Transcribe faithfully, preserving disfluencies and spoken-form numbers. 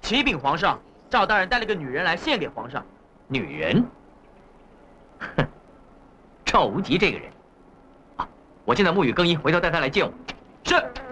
启禀皇上，赵大人带了个女人来献给皇上。 女人？哼，赵无极这个人，啊，我现在沐浴更衣，回头带他来见我。 是。